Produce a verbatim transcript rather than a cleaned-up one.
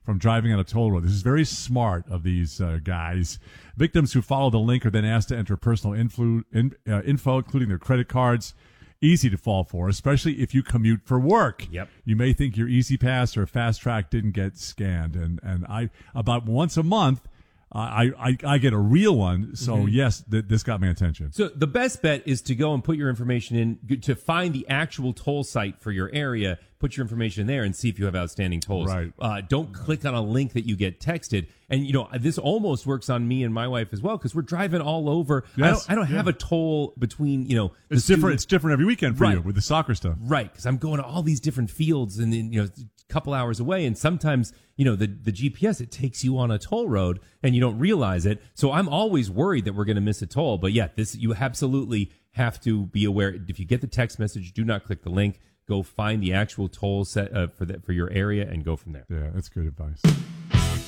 from driving on a toll road. This is very smart of these uh, guys. Victims who follow the link are then asked to enter personal influ- in, uh, info, including their credit cards. Easy to fall for, especially if you commute for work. Yep. You may think your Easy Pass or Fast Track didn't get scanned, and and I about once a month. I, I I get a real one, so mm-hmm. yes, th- this got my attention. So the best bet is to go and put your information in, to find the actual toll site for your area, put your information in there and see if you have outstanding tolls. Right. Uh, don't click on a link that you get texted. And, you know, this almost works on me and my wife as well, because we're driving all over. Yes. I don't, I don't Yeah. have a toll between, you know. the It's different. student- It's different every weekend for Right. you with the soccer stuff. Right, because I'm going to all these different fields and then, you know, a couple hours away. And sometimes, you know, the, the G P S, it takes you on a toll road and you don't realize it. So I'm always worried that we're going to miss a toll. But yeah, this you absolutely have to be aware. If you get the text message, do not click the link. Go find the actual toll set uh, for the, for your area and go from there. Yeah, that's good advice.